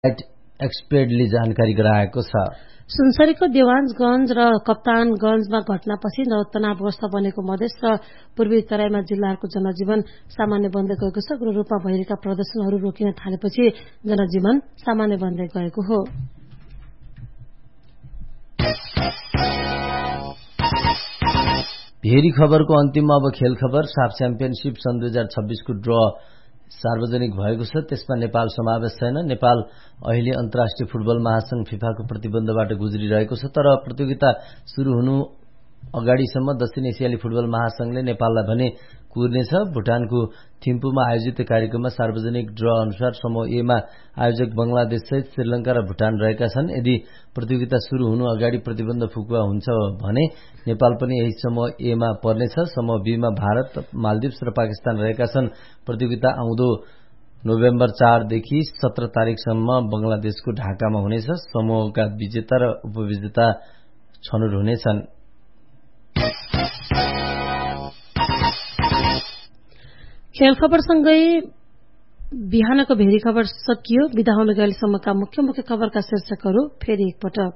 एक्सपर्टले जानकारी गराएको छ। सुनसरीको देवानगञ्ज र कप्तानगञ्जमा घटनापछि तनावग्रस्त बनेको मधेस र पूर्वी तराईमा जिल्लाहरूको जनजीवन सामान्य बन्दै गएको छ। गृह रूपमा भइरहेका प्रदर्शनहरू रोकिन थालेपछि जनजीवन सामान्य बन्दै गएको हो। भेरी खबरको अन्तिममा अब खेल खबर। साफ च्याम्पियनशिप सन् 2026 को ड्र सार्वजनिक भएको छ। त्यसमा नेपाल समावेश छैन। नेपाल अहिले अन्तर्राष्ट्रिय फुटबल महासंघ फिफाको प्रतिबन्धबाट गुज्रिरहेको छ। तर प्रतियोगिता सुरु हुनु अगाडिसम्म दक्षिण एसियाली फुटबल महासंघले नेपाललाई भने कुर्नेछ। भुटानको थिम्पूमा आयोजित कार्यक्रममा सार्वजनिक ड्र अनुसार समूह ए मा आयोजक बंगलादेश सहित श्रीलंका र भुटान रहेका छन्। यदि प्रतियोगिता सुरु हुनु अगाडि प्रतिबन्ध फुकुवा हुन्छ भने नेपाल पनि यही समूह ए मा पर्नेछ। समूह बी मा भारत, मालदिप्स र पाकिस्तान रहेका छन्। प्रतियोगिता आउँदो नोभेम्बर 4 देखि 17 तारिकसम्म बंगलादेशको ढाकामा हुनेछ। समूहका विजेता र उपविजेता छनौट हुनेछन्। खेल खबरसँगै बिहानको भेरी खबर सकियो। बिदा हुन गएसम्मका मुख्य मुख्य खबरका शीर्षकहरू फेरि एकपटक।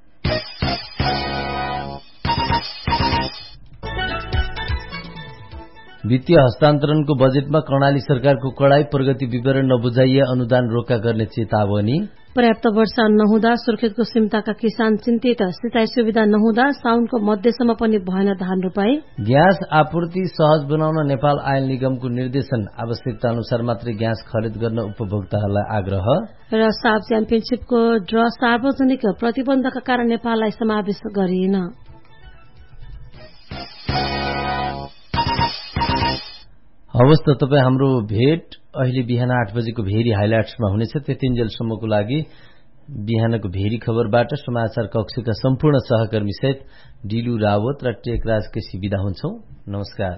वित्तीय हस्तान्तरणको बजेटमा कर्णाली सरकारको कडाई, प्रगति विवरण नबुझाइए अनुदान रोका गर्ने चेतावनी। पर्याप्त वर्षा नहुँदा सुर्खेतको सिमताका किसान चिन्तित। सिंचाई सुविधा नहुँदा साउनको मध्यसम्म पनि भएन धान रोपाई। ग्यास आपूर्ति सहज बनाउन नेपाल आयल निगमको निर्देशन। आवश्यकता अनुसार मात्रै ग्यास खरिद गर्न उपभोक्ताहरूलाई आग्रह। र साफ च्याम्पियनशिपको ड्र सार्वजनिक। प्रतिबन्धका कारण नेपाललाई समावेश गरिएन। हवस् त तपाईँ हाम्रो भेट अहिले बिहान 8 बजेको भेरी हाइलाइट्समा हुनेछ। त्यतिन्जेलसम्मको लागि बिहानको भेरी खबरबाट समाचार कक्षका सम्पूर्ण सहकर्मी सहित डिलु रावत र टेकराज केसी बिदा हुन्छौं। नमस्कार।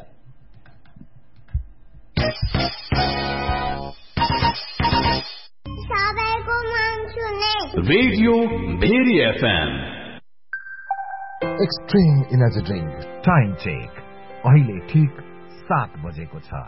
Radio very FM extreme energy drink time check अहिले ठीक 7 बजेको छ।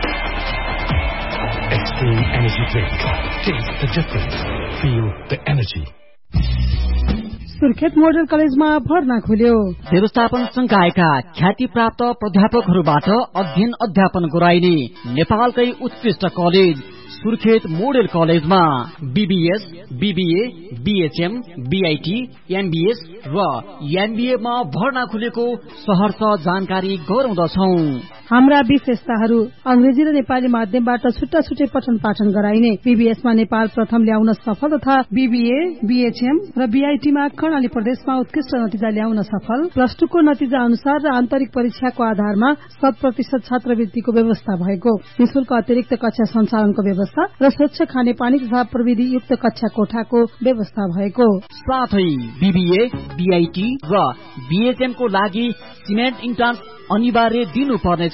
Extreme Energy Drink. Taste the difference. Feel the energy. Surkhet model कलेजमा भर्ना खुल्यो। व्यवस्थापन संकायका ख्याति प्राप्त प्राध्यापकहरूबाट अध्ययन अध्यापन गराइने नेपालकै उत्कृष्ट कलेज सुर्खेत मोडल कलेजमा BBS, BBA, BHM, BIT, MBS र एमबीए मा भर्ना खुलेको सहर्ष जानकारी गराउँदछौं। हाम्रा विशेषताहरू अंग्रेजी र नेपाली माध्यमबाट छुट्टा छुट्टै पठन पाठन गराइने। बीबीएसमा नेपाल प्रथम ल्याउन सफल तथा बीबीए, बीएचएम र बीआईटीमा कर्णाली प्रदेशमा उत्कृष्ट नतिजा ल्याउन सफल। प्लस 2 को नतिजा अनुसार र आन्तरिक परीक्षाको आधारमा 100% छात्रवृत्तिको व्यवस्था भएको। निशुल्क अतिरिक्त कक्षा सञ्चालनको व्यवस्था र स्वच्छ खानेपानी तथा प्रविधि युक्त कक्षा कोठाको व्यवस्था भएको। साथै बीबीए, बीआईटी र बीएचएम को लागि सिमेन्ट इन्ट्रान्स अनिवार्य दिनुपर्नेछ।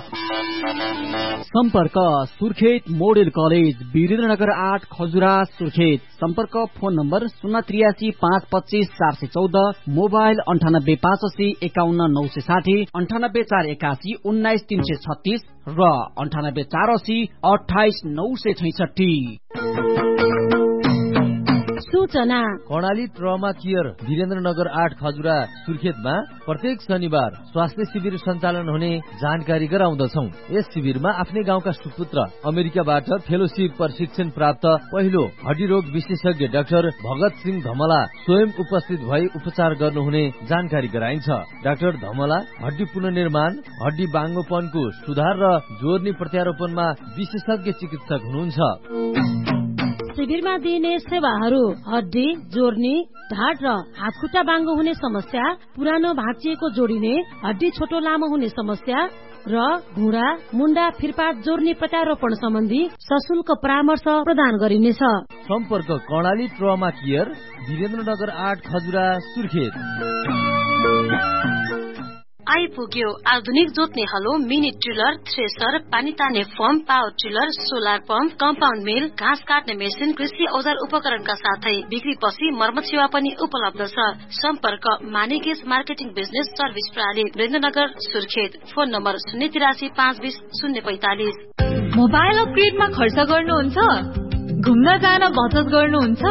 सम्पर्क सुर्खेत मोडेल कलेज, वीरेन्द्रनगर 8 खजुरा सुर्खेत। सम्पर्क फोन नम्बर 083 525 414, मोबाइल 98 551 960, 98 481 19 336 र 98 480 28 966। सूचना कर्णाली ट्रमा केयर वीरेन्द्रनगर 8 खजुरा सुर्खेतमा प्रत्येक शनिबार स्वास्थ्य शिविर सञ्चालन हुने जानकारी गराउँदछौं। यस शिविरमा आफ्नै गाउँका सुपुत्र अमेरिकाबाट फेलोशिप प्रशिक्षण प्राप्त पहिलो हड्डी रोग विशेषज्ञ डाक्टर भगत सिंह धमला स्वयं उपस्थित भई उपचार गर्नुहुने जानकारी गराइन्छ। डाक्टर धमला हड्डी पुनर्निर्माण, हड्डी बाङ्गोपनको सुधार र जोर्नी प्रत्यारोपणमा विशेषज्ञ चिकित्सक हुनुहुन्छ। शिविरमा दिइने सेवाहरू हड्डी जोर्नी, ढाड र हातखुट्टा बाङ्गो हुने समस्या, पुरानो भाँचिएको जोडिने, हड्डी छोटो लामो हुने समस्या र घुँडा, मुण्डा, फिरपात जोर्नी प्रत्यारोपण सम्बन्धी सशुल्क परामर्श प्रदान गरिनेछ। सम्पर्क कर्णाली ट्रमा केयर वीरेन्द्रनगर 8 खजुरा सुर्खेत। आइपुग्यो आधुनिक जोत्ने हलो, मिनी टिलर, थ्रेसर, पानी तान्ने form, power tiller, solar pump, compound मिल, घाँस काट्ने मेसिन, कृषि औजार उपकरणका साथै बिक्रीपछि मर्मत सेवा पनि उपलब्ध छ। सम्पर्क मानिकेस मार्केटिङ बिजनेस सर्भिस प्रणाली, Birendranagar Surkhet. Phone number 083 520 045। Mobile अपग्रेडमा खर्च गर्नुहुन्छ? घुम्न जान बचत गर्नुहुन्छ?